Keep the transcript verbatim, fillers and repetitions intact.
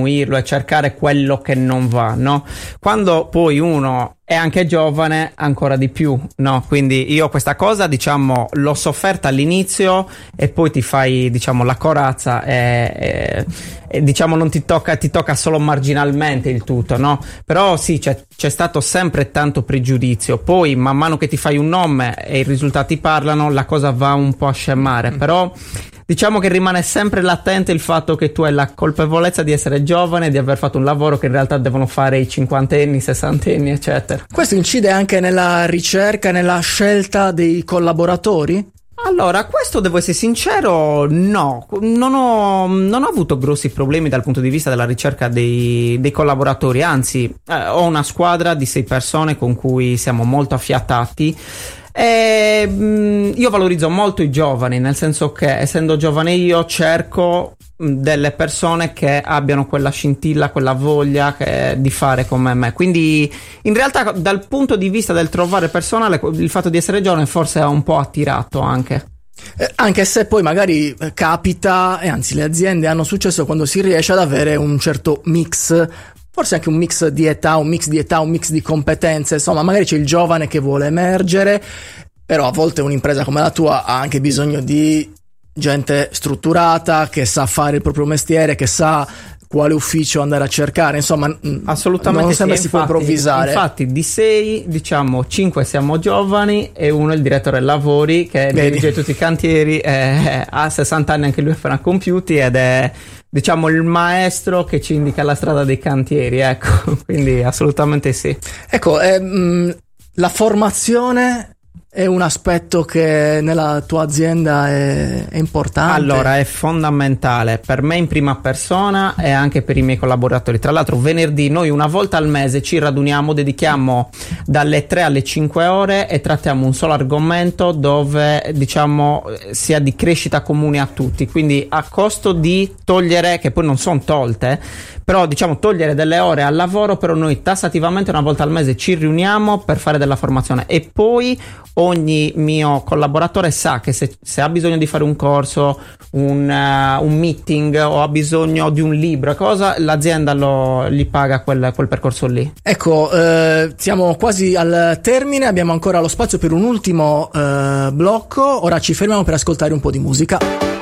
sminuirlo e cercare quello che non va, no? Quando poi uno è anche giovane, ancora di più, no? Quindi io questa cosa, diciamo, l'ho sofferta all'inizio e poi ti fai, diciamo, la corazza e, e, e diciamo non ti tocca, ti tocca solo marginalmente il tutto, no? Però sì, c'è, c'è stato sempre tanto pregiudizio. Poi man mano che ti fai un nome e i risultati parlano, la cosa va un po' a scemare, mm. però diciamo che rimane sempre latente il fatto che tu hai la colpevolezza di essere giovane, di aver fatto un lavoro che in realtà devono fare i cinquantenni, sessantenni, eccetera. Questo incide anche nella ricerca, nella scelta dei collaboratori? Allora, questo devo essere sincero, no, non ho, non ho avuto grossi problemi dal punto di vista della ricerca dei, dei collaboratori, anzi eh, ho una squadra di sei persone con cui siamo molto affiatati. E, mh, io valorizzo molto i giovani, nel senso che essendo giovane io cerco mh, delle persone che abbiano quella scintilla, quella voglia che, di fare come me. Quindi in realtà dal punto di vista del trovare personale, il fatto di essere giovane forse ha un po' attirato anche. Eh, anche se poi magari eh, capita, e anzi le aziende hanno successo quando si riesce ad avere un certo mix, forse anche un mix di età, un mix di età, un mix di competenze, insomma magari c'è il giovane che vuole emergere, però a volte un'impresa come la tua ha anche bisogno di gente strutturata, che sa fare il proprio mestiere, che sa quale ufficio andare a cercare, insomma assolutamente non sempre sì, si infatti, può improvvisare. Infatti di sei, diciamo cinque siamo giovani e uno è il direttore dei lavori che Vedi. dirige tutti i cantieri, eh, ha sessanta anni anche lui appena compiuti ed è, diciamo, il maestro che ci indica la strada dei cantieri, ecco, quindi assolutamente sì. Ecco, ehm, la formazione è un aspetto che nella tua azienda è, è importante? Allora, è fondamentale per me in prima persona e anche per i miei collaboratori. Tra l'altro venerdì noi una volta al mese ci raduniamo, dedichiamo dalle tre alle cinque ore e trattiamo un solo argomento dove, diciamo, sia di crescita comune a tutti, quindi a costo di togliere, che poi non sono tolte, però diciamo togliere delle ore al lavoro, però noi tassativamente una volta al mese ci riuniamo per fare della formazione e poi ogni mio collaboratore sa che se, se ha bisogno di fare un corso, un, uh, un meeting o ha bisogno di un libro, cosa, l'azienda lo, gli paga quel, quel percorso lì. Ecco, eh, siamo quasi al termine, abbiamo ancora lo spazio per un ultimo eh, blocco, ora ci fermiamo per ascoltare un po' di musica.